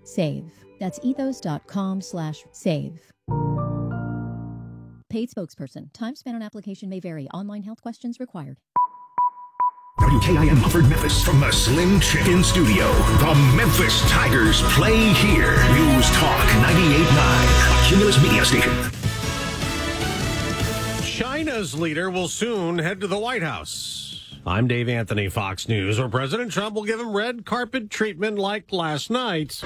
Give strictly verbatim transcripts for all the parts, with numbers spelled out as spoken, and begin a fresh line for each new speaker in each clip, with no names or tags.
save. That's ethos.com slash save. Paid spokesperson. Time spent on application may vary. Online health questions required.
W K I M Hufford Memphis from the Slim Chicken Studio. The Memphis Tigers play here. News Talk ninety-eight point nine, a Cumulus Media station.
China's leader will soon head to the White House. I'm Dave Anthony, Fox News, where President Trump will give him red carpet treatment like last night,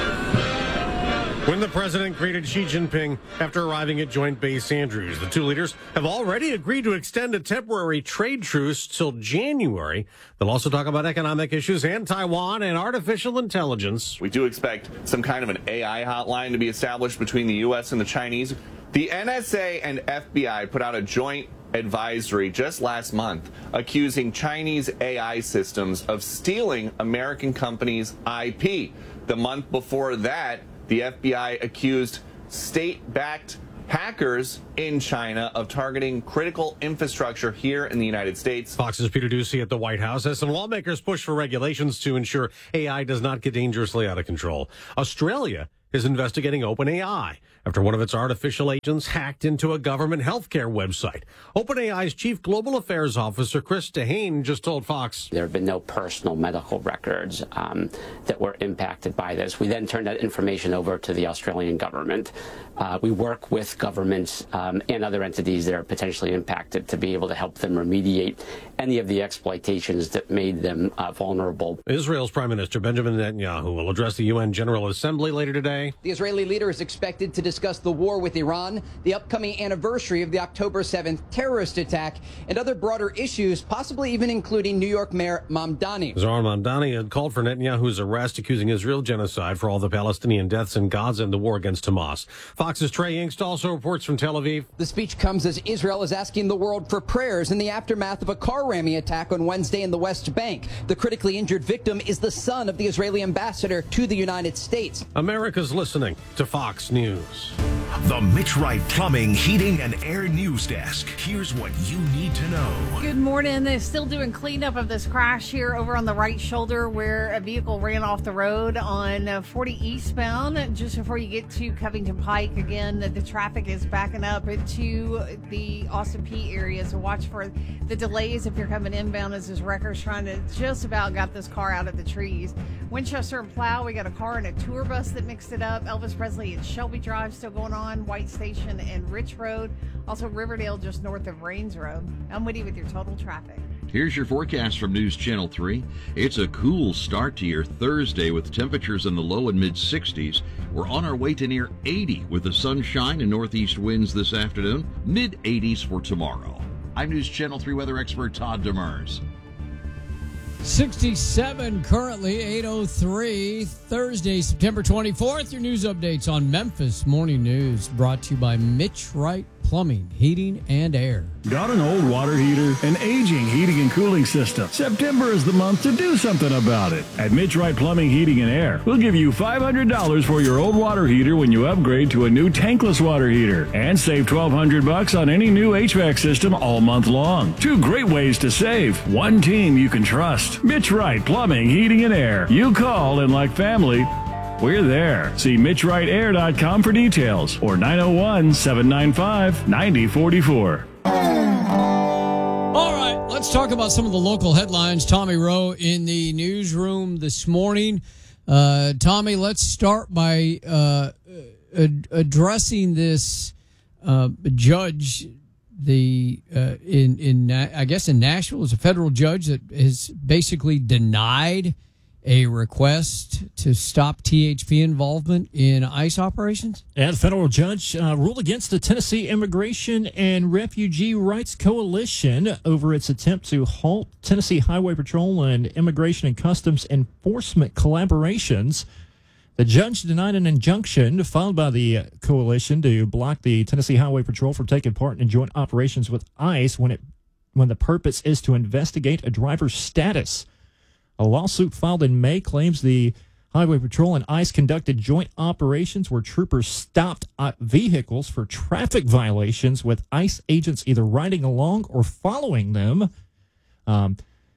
when the president greeted Xi Jinping after arriving at Joint Base Andrews. The two leaders have already agreed to extend a temporary trade truce till January. They'll also talk about economic issues and Taiwan and artificial intelligence.
We do expect some kind of an A I hotline to be established between the U S and the Chinese. The N S A and F B I put out a joint advisory just last month accusing Chinese A I systems of stealing American companies' I P. The month before that, the F B I accused state-backed hackers in China of targeting critical infrastructure here in the United States.
Fox's Peter Doocy at the White House as some lawmakers push for regulations to ensure A I does not get dangerously out of control. Australia is investigating OpenAI after one of its artificial agents hacked into a government healthcare website. OpenAI's chief global affairs officer, Chris Dehane, just told Fox.
There have been no personal medical records um, that were impacted by this. We then turned that information over to the Australian government. Uh, we work with governments um, and other entities that are potentially impacted to be able to help them remediate any of the exploitations that made them uh, vulnerable.
Israel's Prime Minister Benjamin Netanyahu will address the U N General Assembly later today.
The Israeli leader is expected to discuss the war with Iran, the upcoming anniversary of the October seventh terrorist attack, and other broader issues, possibly even including New York Mayor Mamdani.
Zohran Mamdani had called for Netanyahu's arrest, accusing Israel of genocide for all the Palestinian deaths in Gaza and the war against Hamas. Fox's Trey Inkst also reports from Tel Aviv.
The speech comes as Israel is asking the world for prayers in the aftermath of a car ramming attack on Wednesday in the West Bank. The critically injured victim is the son of the Israeli ambassador to the United States.
America's listening to Fox News.
The Mitch Wright Plumbing, Heating, and Air News Desk. Here's what you need to know.
Good morning. They're still doing cleanup of this crash here over on the right shoulder where a vehicle ran off the road on forty eastbound just before you get to Covington Pike. Again, the traffic is backing up to the Austin P area, so watch for the delays if you're coming inbound as this wrecker's trying to just about got this car out of the trees. Winchester and Plow, we got a car and a tour bus that mixed it up. Elvis Presley and Shelby Drive still going on. White Station and Rich Road. Also Riverdale just north of Rains Road. I'm Woody with your total traffic.
Here's your forecast from News Channel three. It's a cool start to your Thursday with temperatures in the low and mid sixties. We're on our way to near eighty with the sunshine and northeast winds this afternoon. Mid eighties for tomorrow. I'm News Channel three weather expert Todd Demers.
sixty-seven currently, eight oh three, Thursday, September twenty-fourth. Your news updates on Memphis Morning News brought to you by Mitch Wright Plumbing, Heating, and Air.
Got an old water heater, an aging heating and cooling system? September is the month to do something about it. At Mitch Wright Plumbing, Heating, and Air, we'll give you five hundred dollars for your old water heater when you upgrade to a new tankless water heater, and save twelve hundred bucks on any new H V A C system all month long. Two great ways to save. One team you can trust. Mitch Wright Plumbing, Heating, and Air. You call, and like family, we're there. See Mitch Wright Air dot com for details or nine oh one, seven nine five, nine oh four four.
All right, let's talk about some of the local headlines. Tommy Rowe in the newsroom this morning. Uh, Tommy, let's start by uh, ad- addressing this uh, judge. The uh, in in I guess in Nashville is a federal judge that has basically denied a request to stop T H P involvement in ICE operations?
And the federal judge uh, ruled against the Tennessee Immigration and Refugee Rights Coalition over its attempt to halt Tennessee Highway Patrol and Immigration and Customs Enforcement collaborations. The judge denied an injunction filed by the coalition to block the Tennessee Highway Patrol from taking part in joint operations with ICE when it when the purpose is to investigate a driver's status. A lawsuit filed in May claims the Highway Patrol and ICE conducted joint operations where troopers stopped vehicles for traffic violations with ICE agents either riding along or following them. Um,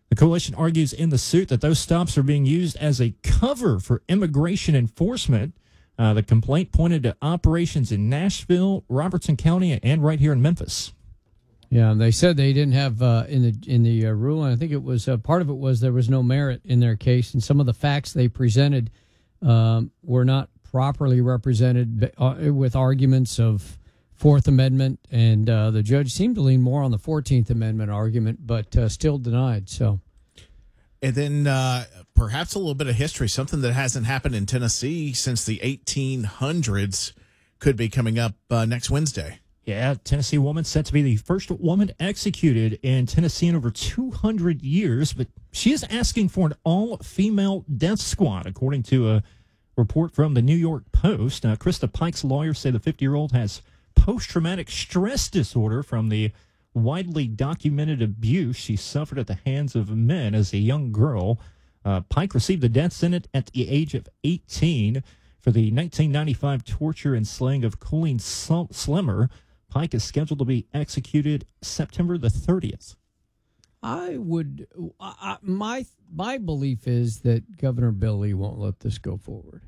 The coalition argues in the suit that those stops are being used as a cover for immigration enforcement. Uh, the complaint pointed to operations in Nashville, Robertson County, and right here in Memphis.
Yeah, they said they didn't have uh, in the in the uh, ruling. I think it was uh, part of it was there was no merit in their case, and some of the facts they presented um, were not properly represented uh, with arguments of Fourth Amendment, and uh, the judge seemed to lean more on the Fourteenth Amendment argument, but uh, still denied. So,
and then uh, perhaps a little bit of history, something that hasn't happened in Tennessee since the eighteen hundreds, could be coming up uh, next Wednesday.
Yeah, Tennessee woman set to be the first woman executed in Tennessee in over two hundred years, but she is asking for an all-female death squad, according to a report from the New York Post. Now, Krista Pike's lawyers say the fifty-year-old has post-traumatic stress disorder from the widely documented abuse she suffered at the hands of men as a young girl. Uh, Pike received the death sentence at the age of eighteen for the nineteen ninety-five torture and slaying of Colleen Slimmer. Pike is scheduled to be executed September the thirtieth.
I would, I, my my belief is that Governor Bill Lee won't let this go forward.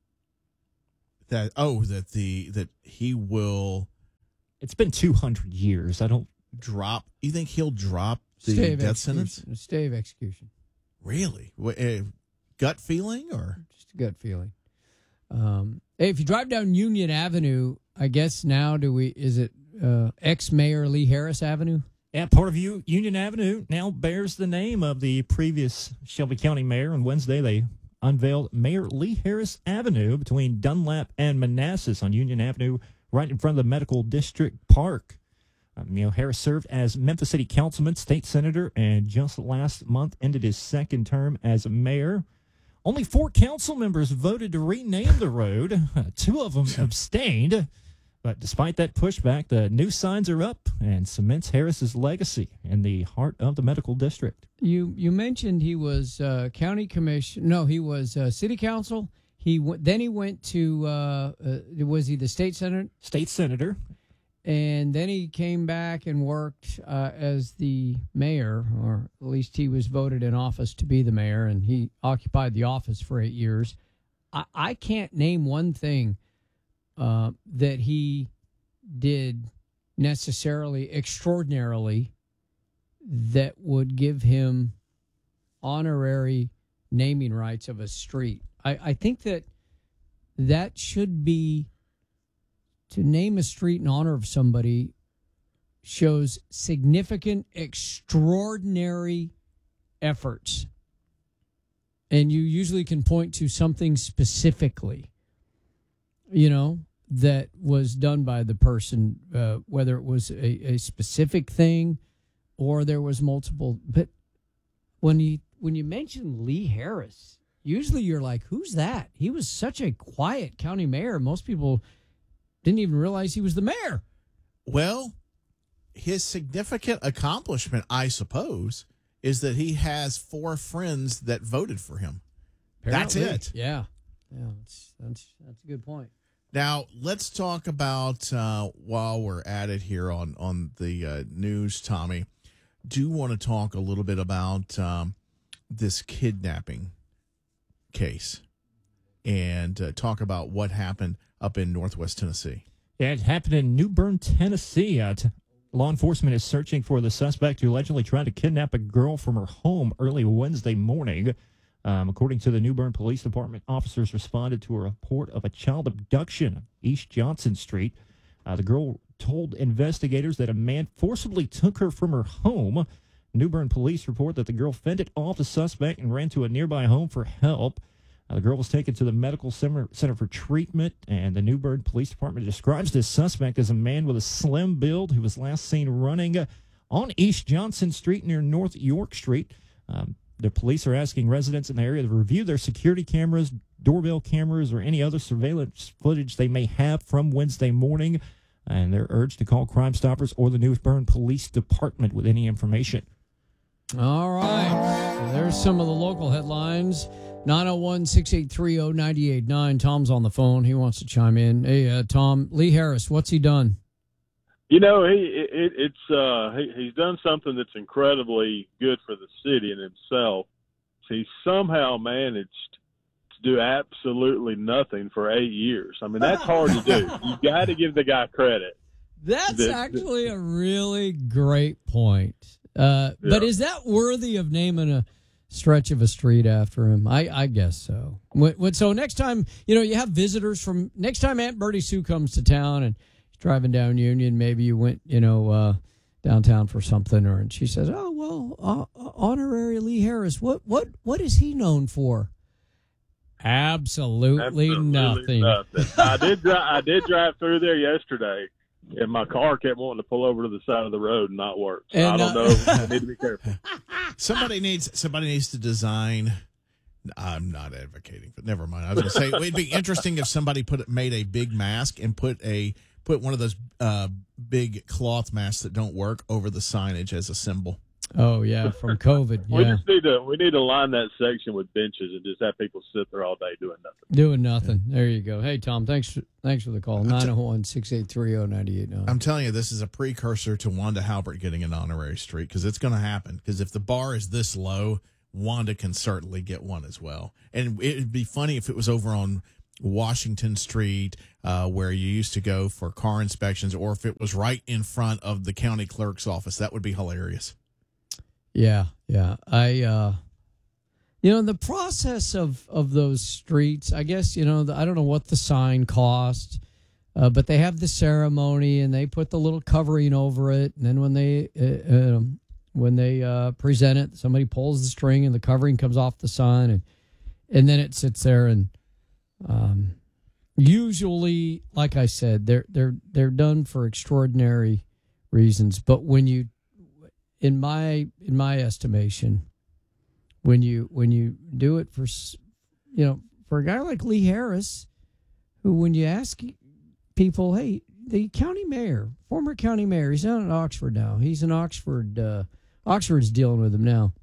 That oh, that the that he will.
It's been two hundred years. I don't
drop. You think he'll drop the
stay
death
execution.
sentence?
Stay of execution.
Really? What, uh, gut feeling or
just a gut feeling? Um, hey, if you drive down Union Avenue, I guess now do we? Is it uh, ex-mayor Lee Harris Avenue?
Yeah, part of U- Union Avenue now bears the name of the previous Shelby County mayor. On Wednesday, they unveiled Mayor Lee Harris Avenue between Dunlap and Manassas on Union Avenue, right in front of the Medical District Park. Um, you know, Harris served as Memphis City Councilman, state senator, and just last month ended his second term as mayor. Only four council members voted to rename the road. Uh, two of them abstained. But despite that pushback, the new signs are up and cements Harris's legacy in the heart of the medical district.
You you mentioned he was uh, county commission. No, he was uh, city council. He w- then he went to uh, uh, was he the state senator?
State senator.
And then he came back and worked uh, as the mayor, or at least he was voted in office to be the mayor, and he occupied the office for eight years. I, I can't name one thing uh, that he did necessarily extraordinarily that would give him honorary naming rights of a street. I, I think that that should be, to name a street in honor of somebody shows significant, extraordinary efforts. And you usually can point to something specifically, you know, that was done by the person, uh, whether it was a, a specific thing or there was multiple. But when you when you mention Lee Harris, usually you're like, who's that? He was such a quiet county mayor. Most people didn't even realize he was the mayor.
Well, his significant accomplishment, I suppose, is that he has four friends that voted for him.
Apparently.
That's it.
Yeah. Yeah, that's, that's, that's a good point.
Now, let's talk about, uh, while we're at it here on, on the uh, news, Tommy, do want to talk a little bit about um, this kidnapping case and uh, talk about what happened up in Northwest Tennessee.
Yeah, it happened in New Bern, Tennessee. Uh, t- law enforcement is searching for the suspect who allegedly tried to kidnap a girl from her home early Wednesday morning. Um, according to the New Bern Police Department, officers responded to a report of a child abduction on East Johnson Street. Uh, the girl told investigators that a man forcibly took her from her home. New Bern police report that the girl fended off the suspect and ran to a nearby home for help. Uh, the girl was taken to the medical center, center for treatment, and the New Bern Police Department describes this suspect as a man with a slim build who was last seen running uh, on East Johnson Street near North York Street. Um, the police are asking residents in the area to review their security cameras, doorbell cameras, or any other surveillance footage they may have from Wednesday morning, and they're urged to call Crime Stoppers or the New Bern Police Department with any information.
All right. So there's some of the local headlines. nine oh one, six eight three, oh nine eight nine. Tom's on the phone. He wants to chime in. Hey, uh, Tom, Lee Harris, what's he done?
You know, he it, it's uh, he, he's done something that's incredibly good for the city and himself. He somehow managed to do absolutely nothing for eight years. I mean, that's hard to do. You got to give the guy credit.
That's
The-
actually a really great point. Uh, But
Yeah.
is that worthy of naming a stretch of a street after him? I, I guess so. When, when, so next time, you know, you have visitors from, next time Aunt Bertie Sue comes to town and she's driving down Union, maybe you went, you know, uh, downtown for something, or and she says, oh, well, uh, honorary Lee Harris, what, what, what is he known for? Absolutely,
Absolutely
nothing.
nothing. I did dri- I did drive through there yesterday, and my car kept wanting to pull over to the side of the road and not work. So I
And,
don't
uh,
know. I need to be careful.
Somebody needs somebody needs to design. I'm not advocating, but never mind. I was going to say it'd be interesting if somebody put made a big mask and put a put one of those uh, big cloth masks that don't work over the signage as a symbol.
Oh yeah, from COVID.
We
Yeah,
just need to we need to line that section with benches and just have people sit there all day doing nothing.
doing nothing. There you go. Hey Tom, thanks for, thanks for the call. nine oh one, six eight three, oh nine eight nine.
I'm telling you, this is a precursor to Wanda Halbert getting an honorary street because it's going to happen. Because if the bar is this low, Wanda can certainly get one as well. And it'd be funny if it was over on Washington Street, uh, where you used to go for car inspections, or if it was right in front of the county clerk's office. That would be hilarious.
Yeah, yeah. I, uh, you know, the process of, of those streets, I guess, you know, the, I don't know what the sign cost, uh, but they have the ceremony and they put the little covering over it. And then when they, uh, um, when they uh, present it, somebody pulls the string and the covering comes off the sign, and, and then it sits there. And um, usually, like I said, they're, they're, they're done for extraordinary reasons. But when you, In my in my estimation, when you when you do it for, you know, for a guy like Lee Harris, who when you ask people, hey, the county mayor, former county mayor, he's down in Oxford now. He's in Oxford. Uh, Oxford's dealing with him now.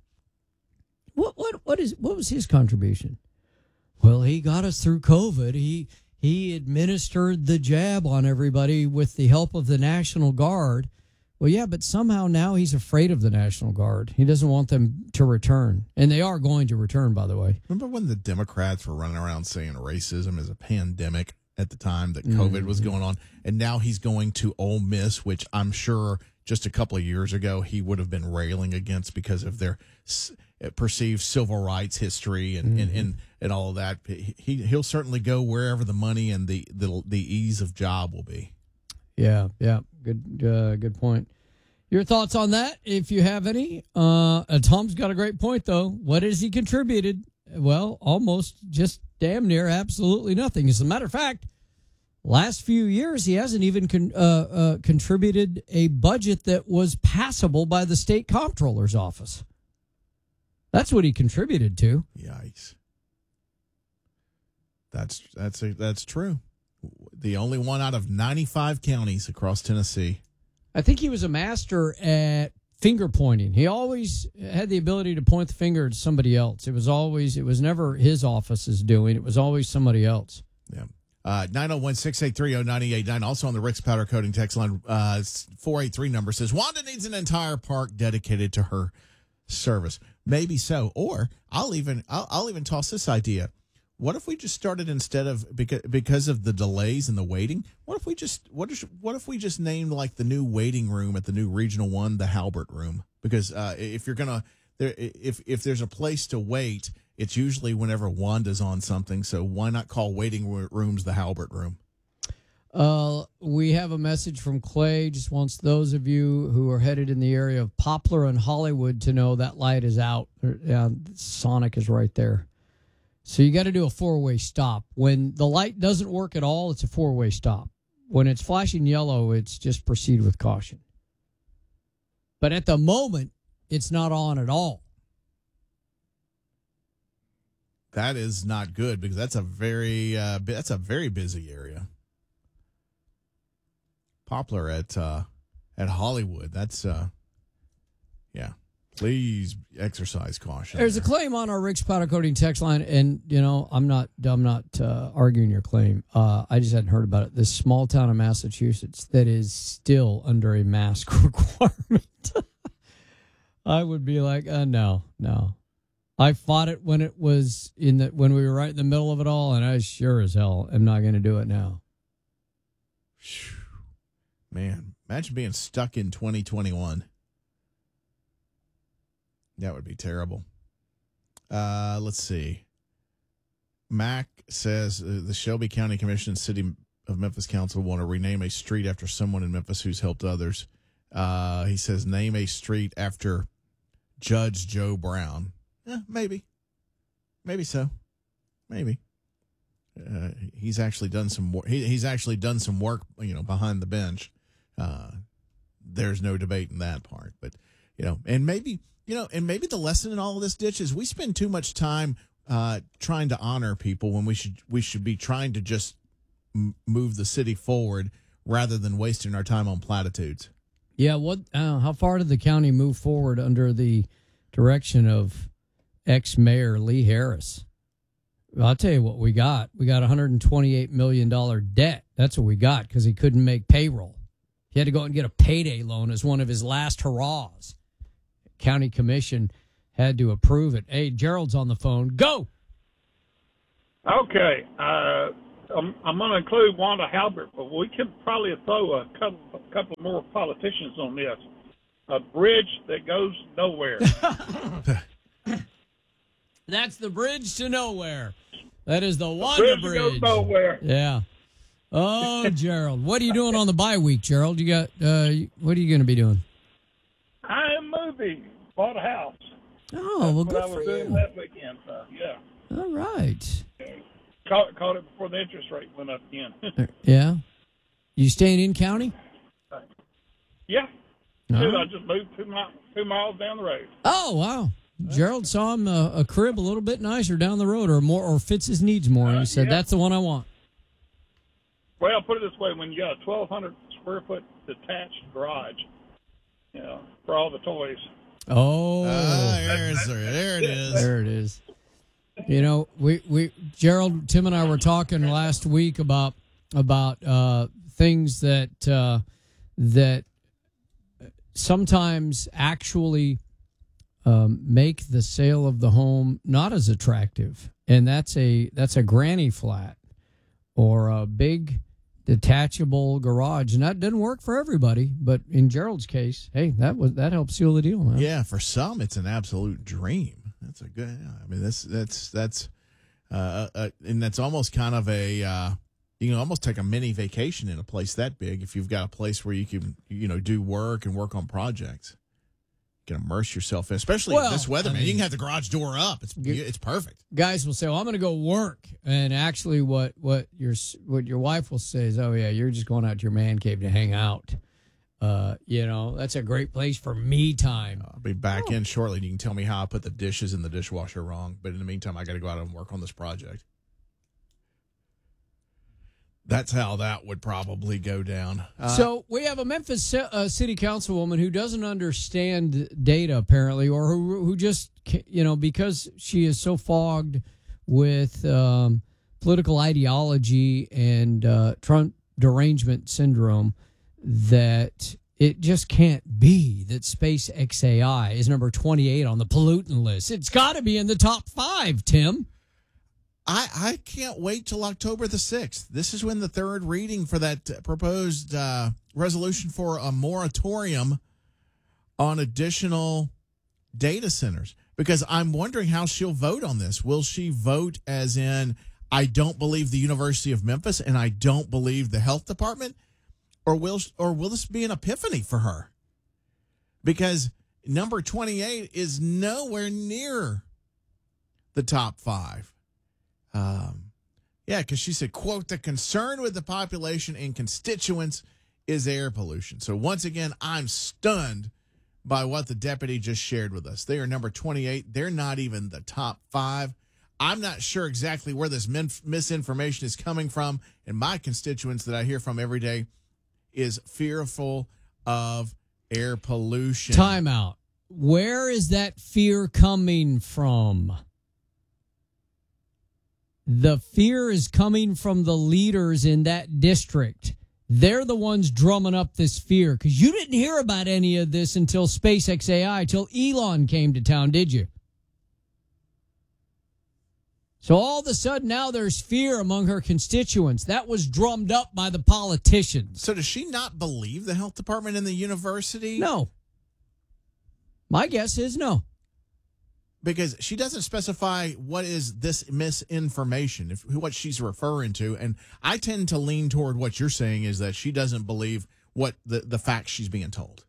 What what what is what was his contribution? Well, he got us through COVID. He he administered the jab on everybody with the help of the National Guard. Well, yeah, but somehow now he's afraid of the National Guard. He doesn't want them to return. And they are going to return, by the way.
Remember when the Democrats were running around saying racism is a pandemic at the time that COVID was going on? And now he's going to Ole Miss, which I'm sure just a couple of years ago he would have been railing against because of their s- perceived civil rights history and, mm-hmm. and, and, and all of that. He, he'll certainly go wherever the money and the, the, the ease of job will be.
Yeah, yeah, good, uh, good point. Your thoughts on that, if you have any? Uh, Tom's got a great point, though. What has he contributed? Well, almost just damn near absolutely nothing. As a matter of fact, last few years he hasn't even con- uh, uh, contributed a budget that was passable by the state comptroller's office. That's what he contributed to.
Yikes! That's that's a, that's true. The only one out of ninety-five counties across Tennessee.
I think he was a master at finger pointing. He always had the ability to point the finger at somebody else. It was always, it was never his office's doing. It was always somebody else.
Yeah. Uh, nine oh one, six eight three, oh nine eight nine. Also on the Rick's Powder Coating text line, uh, four eight three number says, Wanda needs an entire park dedicated to her service. Maybe so. Or I'll even, I'll, I'll even toss this idea. What if we just started instead of because because of the delays and the waiting? What if we just what if what if we just named like the new waiting room at the new Regional One the Halbert Room? Because uh, if you're gonna there if if there's a place to wait, it's usually whenever Wanda's on something. So why not call waiting rooms the Halbert Room?
Uh, we have a message from Clay. Just wants those of you who are headed in the area of Poplar and Hollywood to know that light is out. Yeah, Sonic is right there. So you got to do a four-way stop. When the light doesn't work at all, it's a four-way stop. When it's flashing yellow, it's just proceed with caution. But at the moment, it's not on at all.
That is not good because that's a very uh, that's a very busy area. Poplar at uh, at Hollywood. That's uh, yeah. Please exercise caution.
There's
there.
a claim on our Rick's powder coating text line, and you know I'm not I'm not uh, arguing your claim. Uh, I just hadn't heard about it. This small town in Massachusetts that is still under a mask requirement. I would be like, uh, no, no. I fought it when it was in the when we were right in the middle of it all, and I sure as hell am not going to do it now.
Man, imagine being stuck in twenty twenty-one. That would be terrible. Uh, let's see. Mac says uh, the Shelby County Commission and City of Memphis Council want to rename a street after someone in Memphis who's helped others. Uh, he says name a street after Judge Joe Brown. Eh, maybe. Maybe so. Maybe. Uh, he's actually done some work. He, he's actually done some work, you know, behind the bench. Uh, there's no debate in that part. But, you know, and maybe... You know, and maybe the lesson in all of this, Ditch, is we spend too much time uh, trying to honor people when we should we should be trying to just m- move the city forward rather than wasting our time on platitudes.
Yeah, what? Uh, how far did the county move forward under the direction of ex-mayor Lee Harris? Well, I'll tell you what we got. We got one hundred twenty-eight million dollars debt. That's what we got because he couldn't make payroll. He had to go out and get a payday loan as one of his last hurrahs. County Commission had to approve it. Hey, Gerald's on the phone. Go!
Okay. Uh, I'm, I'm going to include Wanda Halbert, but we can probably throw a couple, a couple more politicians on this. A bridge that goes nowhere.
That's the bridge to nowhere. That is the Wanda
bridge.
Bridge.
Goes nowhere.
Yeah. Oh, Gerald. What are you doing on the bye week, Gerald? You got, uh, what are you going to be doing?
I am moving. Bought a house.
Oh, well,
That's
good
what I was
for
doing
you.
that weekend. So, yeah.
All right.
Caught, caught it before the interest rate went up again.
Yeah. You staying in county?
yeah.
All
Dude,
right.
I just moved two, mi- two miles down the road.
Oh, wow. Gerald saw him uh, a crib a little bit nicer down the road or more, or fits his needs more. And he said,
yeah.
that's the one I want.
Well, put it this way. When you got a twelve hundred square foot detached garage, you know, for all the toys.
Oh,
Ah, there's, there it is.
There it is. You know, we, we Gerald, Tim, and I were talking last week about about uh, things that uh, that sometimes actually um, make the sale of the home not as attractive, and that's a that's a granny flat or a big detachable garage, and that doesn't work for everybody. But in Gerald's case, hey, that was that helped seal the deal, man.
Yeah, for some, it's an absolute dream. That's a good. I mean, that's that's that's, uh, uh, and that's almost kind of a. Uh, you can almost take a mini vacation in a place that big if you've got a place where you can, you know, do work and work on projects. You can immerse yourself in, especially
Well,
in this weather,
I
man.
mean,
you can have the garage door up. It's it's perfect.
Guys will say, "Well, I'm going to go work," and actually, what what your what your wife will say is, "Oh yeah, you're just going out to your man cave to hang out." Uh, you know, that's a great place for me time.
I'll be back in shortly, and you can tell me how I put the dishes in the dishwasher wrong. But in the meantime, I got to go out and work on this project. That's how that would probably go down. Uh,
So we have a Memphis uh, city councilwoman who doesn't understand data, apparently, or who who just, you know, because she is so fogged with um, political ideology and uh, Trump derangement syndrome that it just can't be that Space X A I is number twenty-eight on the pollutant list. It's got to be in the top five, Tim.
I, I can't wait till October the sixth. This is when the third reading for that proposed uh, resolution for a moratorium on additional data centers. Because I'm wondering how she'll vote on this. Will she vote as in, I don't believe the University of Memphis and I don't believe the health department? Or will, or will this be an epiphany for her? Because number twenty-eight is nowhere near the top five. Um, yeah, because she said, quote, the concern with the population and constituents is air pollution. So once again, I'm stunned by what the deputy just shared with us. They are number twenty-eight. They're not even the top five. I'm not sure exactly where this min- misinformation is coming from. And my constituents that I hear from every day is fearful of air pollution.
Time out. where is that fear coming from? The fear is coming from the leaders in that district. They're the ones drumming up this fear, because you didn't hear about any of this until SpaceX A I, till Elon came to town, did you? So all of a sudden now there's fear among her constituents. That was drummed up by the politicians.
So does she not believe the health department and the university?
No. My guess is no.
Because she doesn't specify what is this misinformation, if what she's referring to. And I tend to lean toward what you're saying is that she doesn't believe what the, the facts she's being told.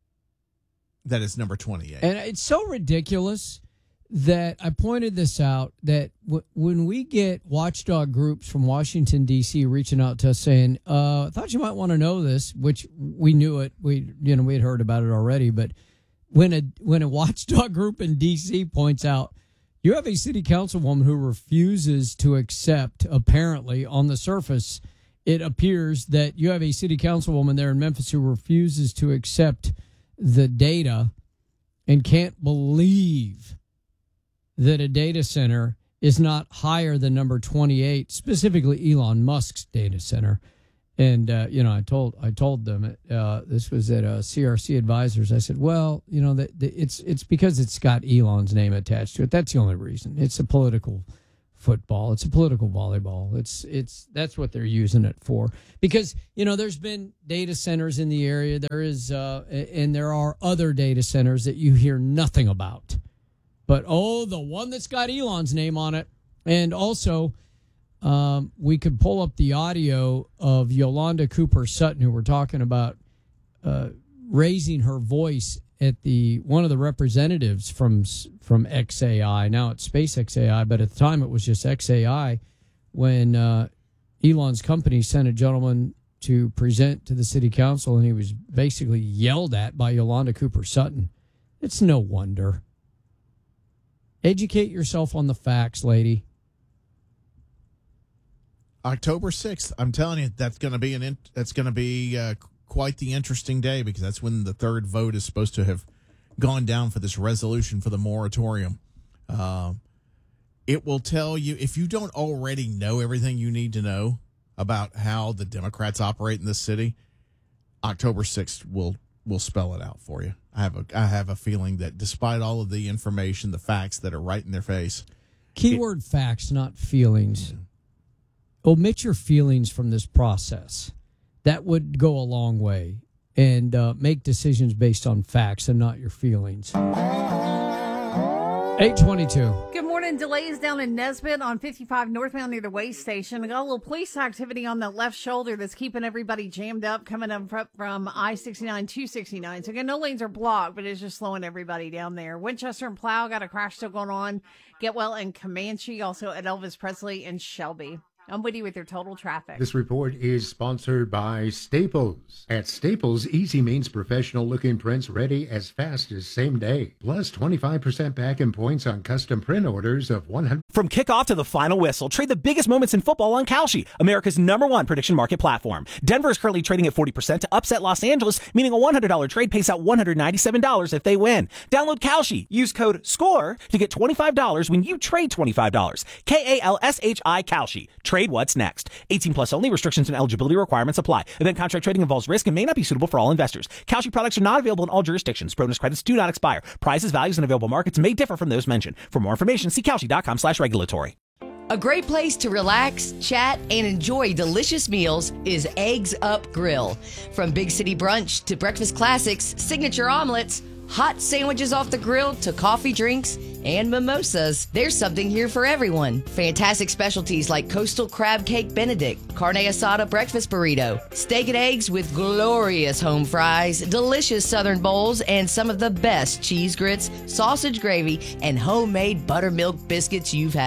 That it's number twenty-eight.
And it's so ridiculous that I pointed this out, that w- when we get watchdog groups from Washington, D C reaching out to us saying, uh, I thought you might want to know this, which we knew it. We, you know, we had heard about it already. But when a, when a watchdog group in D C points out, you have a city councilwoman who refuses to accept, apparently on the surface, it appears that you have a city councilwoman there in Memphis who refuses to accept the data and can't believe that a data center is not higher than number twenty-eight, specifically Elon Musk's data center. And, uh, you know, I told I told them, uh, this was at uh, C R C Advisors. I said, well, you know, the, the, it's it's because it's got Elon's name attached to it. That's the only reason. It's a political football. It's a political volleyball. It's it's that's what they're using it for. Because, you know, there's been data centers in the area. There is, uh, and there are other data centers that you hear nothing about. But, oh, the one that's got Elon's name on it. And also, um, we could pull up the audio of Yolanda Cooper Sutton, who we're talking about uh, raising her voice at the one of the representatives from from X A I. Now it's SpaceX A I, but at the time it was just X A I, when uh, Elon's company sent a gentleman to present to the city council, and he was basically yelled at by Yolanda Cooper Sutton. It's no wonder. Educate yourself on the facts, lady.
October sixth, I'm telling you, that's going to be an in, that's going to be uh, quite the interesting day, because that's when the third vote is supposed to have gone down for this resolution for the moratorium. Uh, it will tell you, if you don't already know everything you need to know about how the Democrats operate in this city, October sixth will will spell it out for you. I have a I have a feeling that despite all of the information, the facts that are right in their face.
Keyword
it,
facts, not feelings. Mm-hmm. Omit your feelings from this process. That would go a long way. And uh, make decisions based on facts and not your feelings. eight twenty-two.
Good morning. Delays down in Nesbitt on fifty-five northbound near the way station. We got a little police activity on the left shoulder that's keeping everybody jammed up coming up from I sixty-nine to sixty-nine. So again, no lanes are blocked, but it's just slowing everybody down there. Winchester and Plow got a crash still going on. Getwell and Comanche, also at Elvis Presley and Shelby. I'm Woody with your total traffic.
This report is sponsored by Staples. At Staples, easy means professional-looking prints ready as fast as same day. Plus twenty-five percent back in points on custom print orders of one hundred.
From kickoff to the final whistle, trade the biggest moments in football on Kalshi, America's number one prediction market platform. Denver is currently trading at forty percent to upset Los Angeles, meaning a one hundred dollars trade pays out one hundred ninety-seven dollars if they win. Download Kalshi. Use code SCORE to get twenty-five dollars when you trade twenty-five dollars. K A L S H I Kalshi. Trade what's next. eighteen plus only. Restrictions and eligibility requirements apply. Event contract trading involves risk and may not be suitable for all investors. Kalshi products are not available in all jurisdictions. Bonus credits do not expire. Prices, values, and available markets may differ from those mentioned. For more information, see Kalshi.com slash regulatory.
A great place to relax, chat, and enjoy delicious meals is Eggs Up Grill. From big city brunch to breakfast classics, signature omelets, hot sandwiches off the grill to coffee drinks and mimosas, there's something here for everyone. Fantastic specialties like Coastal Crab Cake Benedict, Carne Asada Breakfast Burrito, steak and eggs with glorious home fries, delicious southern bowls, and some of the best cheese grits, sausage gravy, and homemade buttermilk biscuits you've had.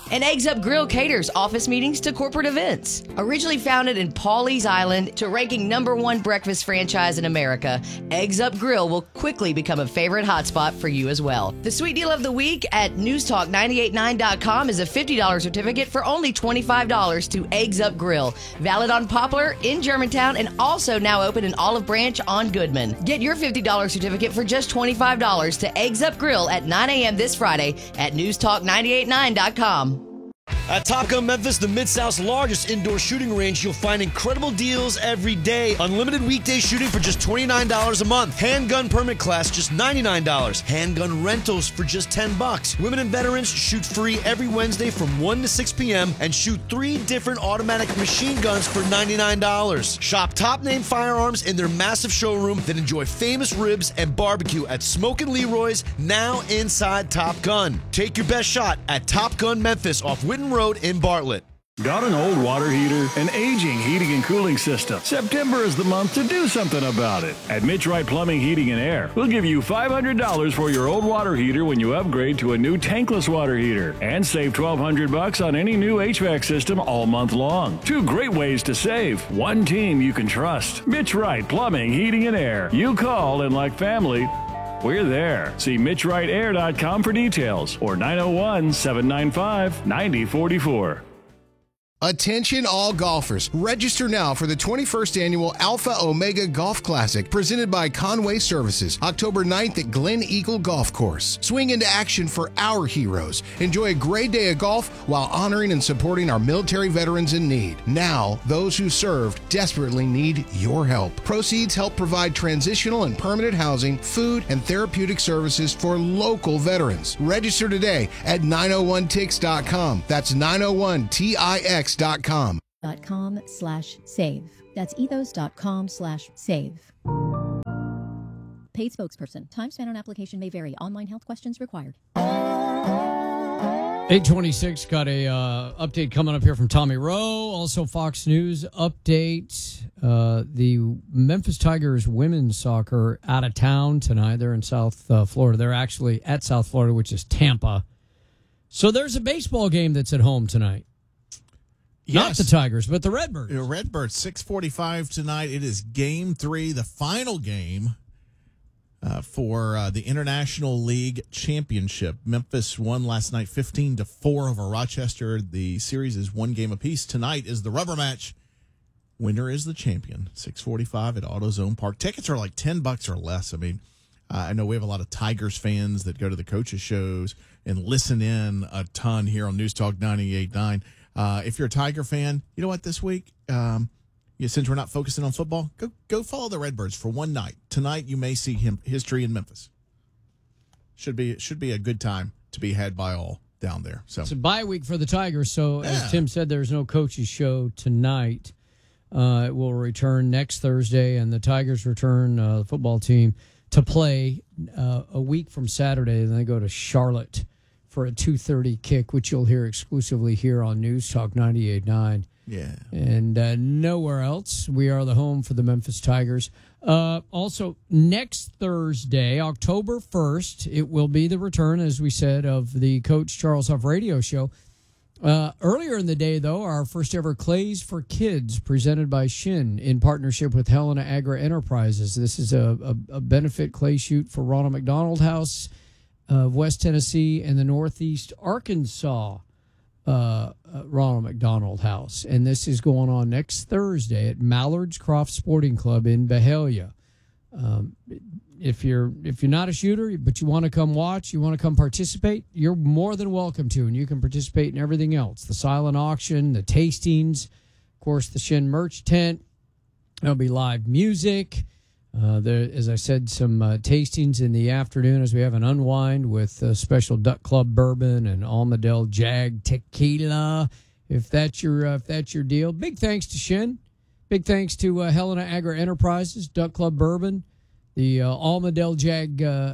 And Eggs Up Grill caters office meetings to corporate events. Originally founded in Pawleys Island to ranking number one breakfast franchise in America, Eggs Up Grill will quickly become a favorite hotspot for you as well. The sweet deal of the week at news talk nine eighty-nine dot com is a fifty dollars certificate for only twenty-five dollars to Eggs Up Grill. Valid on Poplar in Germantown and also now open in Olive Branch on Goodman. Get your fifty dollars certificate for just twenty-five dollars to Eggs Up Grill at nine a.m. this Friday at news talk nine eighty-nine dot com.
At Top Gun Memphis, the Mid-South's largest indoor shooting range, you'll find incredible deals every day. Unlimited weekday shooting for just twenty-nine dollars a month. Handgun permit class, just ninety-nine dollars. Handgun rentals for just ten bucks. Women and veterans shoot free every Wednesday from one to six p.m. and shoot three different automatic machine guns for ninety-nine dollars. Shop top-name firearms in their massive showroom, then enjoy famous ribs and barbecue at Smokin' Leroy's, now inside Top Gun. Take your best shot at Top Gun Memphis off Whitten Road in Bartlett.
Got an old water heater, an aging heating and cooling system? September is the month to do something about it. At Mitch Wright Plumbing, Heating and Air, we'll give you five hundred dollars for your old water heater when you upgrade to a new tankless water heater, and save twelve hundred bucks on any new H V A C system all month long. Two great ways to save. One team you can trust. Mitch Wright Plumbing, Heating and Air. You call, and like family, we're there. See mitch wright air dot com for details or nine oh one, seven nine five, nine oh four four.
Attention all golfers. Register now for the twenty-first Annual Alpha Omega Golf Classic presented by Conway Services, October ninth at Glen Eagle Golf Course. Swing into action for our heroes. Enjoy a great day of golf while honoring and supporting our military veterans in need. Now, those who served desperately need your help. Proceeds help provide transitional and permanent housing, food, and therapeutic services for local veterans. Register today at nine oh one tix dot com. That's nine oh one tix dot com.
Dot com slash save. That's ethos.com slash save. Paid spokesperson. Time spent on application may vary. Online health questions required.
eight twenty-six got a uh, update coming up here from Tommy Rowe. Also Fox News update. Uh, the Memphis Tigers women's soccer out of town tonight. They're in South uh, Florida. They're actually at South Florida, which is Tampa. So there's a baseball game that's at home tonight. Not
Yes.
the Tigers, but the Redbirds.
The Redbirds, six forty-five tonight. It is game three, the final game uh, for uh, the International League Championship. Memphis won last night fifteen to four over Rochester. The series is one game apiece. Tonight is the rubber match. Winner is the champion. six forty-five at AutoZone Park. Tickets are like ten bucks or less. I mean, uh, I know we have a lot of Tigers fans that go to the coaches' shows and listen in a ton here on News Talk ninety-eight point nine. Uh, if you're a Tiger fan, you know what, this week, um, yeah, since we're not focusing on football, go go follow the Redbirds for one night. Tonight, you may see him history in Memphis. Should be should be a good time to be had by all down there. So
it's a bye week for the Tigers. So
Yeah.
as Tim said, there's no coaches show tonight. Uh, it will return next Thursday, and the Tigers return uh, the football team to play uh, a week from Saturday. Then they go to Charlotte for a two thirty kick, which you'll hear exclusively here on News Talk ninety-eight point nine.
Yeah.
And uh, nowhere else. We are the home for the Memphis Tigers. Uh, also, next Thursday, October first, it will be the return, as we said, of the Coach Charles Huff radio show. Uh, earlier in the day, though, our first ever Clays for Kids presented by Shin in partnership with Helena Agri Enterprises. This is a, a, a benefit clay shoot for Ronald McDonald House of West Tennessee and the Northeast Arkansas uh, uh, Ronald McDonald House. And this is going on next Thursday at Mallard's Croft Sporting Club in Byhalia. Um, if you're if you're not a shooter, but you want to come watch, you want to come participate, you're more than welcome to, and you can participate in everything else. The silent auction, the tastings, of course, the Shin merch tent. There'll be live music. Uh, there, as I said, some uh, tastings in the afternoon as we have an unwind with uh, special Duck Club bourbon and Almadel Jag tequila. If that's your uh, if that's your deal, big thanks to Shin, big thanks to uh, Helena Agri Enterprises, Duck Club bourbon, the uh, Almadel Jag uh,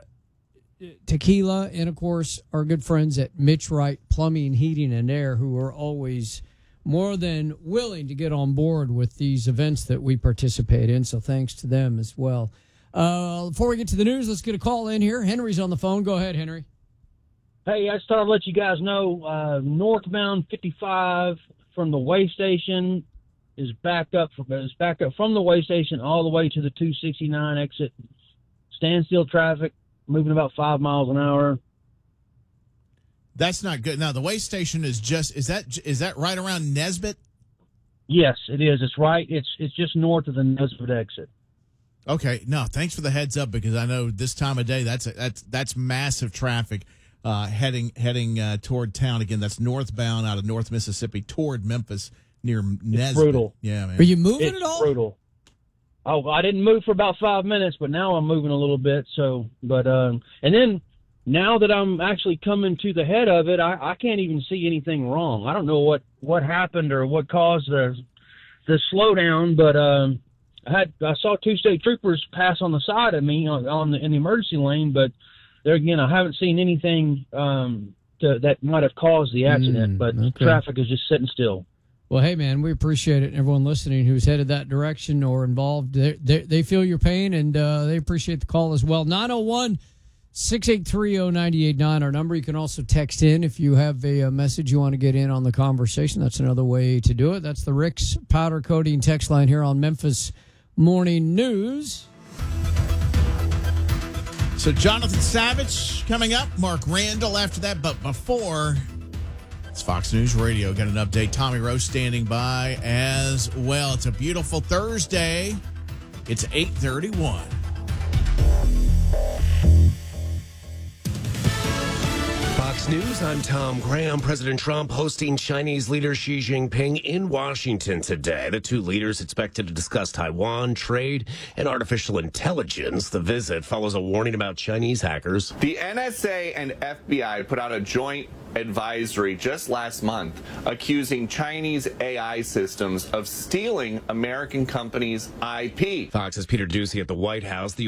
tequila, and of course our good friends at Mitch Wright Plumbing, Heating and Air, who are always more than willing to get on board with these events that we participate in. So thanks to them as well. Uh, before we get to the news, let's get a call in here. Henry's on the phone. Go ahead, Henry.
Hey, I just thought I'd let you guys know, uh, northbound fifty-five from the way station is backed up from, is backed up from the way station all the way to the two sixty-nine exit. Standstill traffic, moving about five miles an hour.
That's not good. Now, the way station is just, is that is that right around Nesbitt?
Yes, it is. It's right. It's it's just north of the Nesbitt exit.
Okay. No, thanks for the heads up, because I know this time of day, that's a, that's that's massive traffic uh, heading heading uh, toward town. Again, that's northbound out of North Mississippi toward Memphis near Nesbitt.
It's brutal.
Yeah, man.
Are you moving
It's
at all?
brutal. Oh, I didn't move for about five minutes, but now I'm moving a little bit. So, but um, and then now that I'm actually coming to the head of it, I, I can't even see anything wrong. I don't know what, what happened or what caused the the slowdown, but um, I had I saw two state troopers pass on the side of me on, on the in the emergency lane, but there again, I haven't seen anything um, to, that might have caused the accident.
Mm,
but
okay.
traffic is just sitting still.
Well, hey, man, we appreciate it. And everyone listening who's headed that direction or involved, they, they, they feel your pain, and uh, they appreciate the call as well. nine oh one, six eight three, oh nine eight nine, our number. You can also text in if you have a, a message you want to get in on the conversation. That's another way to do it. That's the Rick's Powder Coating text line here on Memphis Morning News.
So Jonathan Savage coming up, Mark Randall after that. But before, it's Fox News Radio. Got an update. Tommy Rowe standing by as well. It's a beautiful Thursday. It's eight thirty-one.
Fox News, I'm Tom Graham. President Trump hosting Chinese leader Xi Jinping in Washington today. The two leaders expected to discuss Taiwan, trade, and artificial intelligence. The visit follows a warning about Chinese hackers.
The N S A and F B I put out a joint advisory just last month accusing Chinese A I systems of stealing American companies' I P.
Fox's Peter Doocy at the White House. The